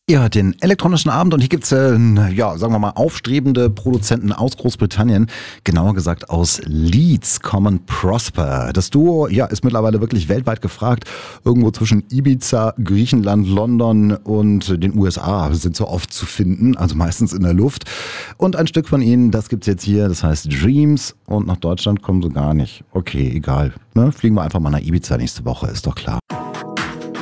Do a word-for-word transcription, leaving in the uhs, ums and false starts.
Ja, den elektronischen Abend und hier gibt's äh, ja, sagen wir mal, aufstrebende Produzenten aus Großbritannien, genauer gesagt aus Leeds, Common Prosper. Das Duo, ja, ist mittlerweile wirklich weltweit gefragt. Irgendwo zwischen Ibiza, Griechenland, London und den U S A sind so oft zu finden, also meistens in der Luft. Und ein Stück von ihnen, das gibt's jetzt hier, das heißt Dreams, und nach Deutschland kommen sie gar nicht. Okay, egal, ne? Fliegen wir einfach mal nach Ibiza nächste Woche, ist doch klar.